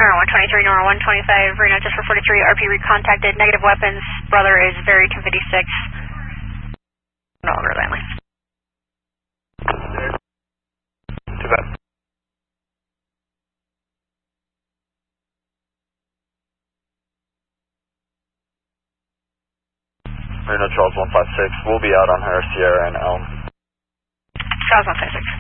123, Nora 125, Reno just for 43, RP recontacted, negative weapons, brother is very 256. No longer landline. Too bad. Reno Charles 156, we'll be out on her, Sierra and Elm. Charles 156.